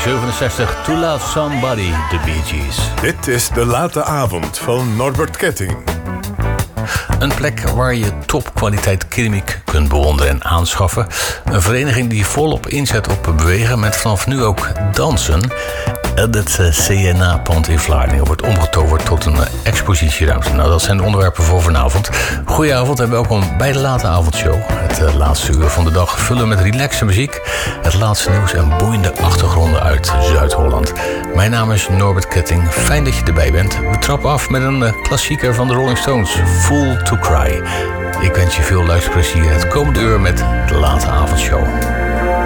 1967, To Love Somebody, The Bee Gees. Dit is De Late Avond van Norbert Ketting. Een plek waar je topkwaliteit keramiek kunt bewonderen en aanschaffen. Een vereniging die volop inzet op bewegen met vanaf nu ook dansen. Het CNA-pand in Vlaardingen wordt omgetoverd tot een expositieruimte. Nou, dat zijn de onderwerpen voor vanavond. Goedenavond en welkom bij de Late Avondshow. Het laatste uur van de dag vullen met relaxe muziek, het laatste nieuws en boeiende achtergronden uit Zuid-Holland. Mijn naam is Norbert Ketting. Fijn dat je erbij bent. We trappen af met een klassieker van de Rolling Stones, Fool to Cry. Ik wens je veel luisterplezier het komende uur met de Late Avondshow.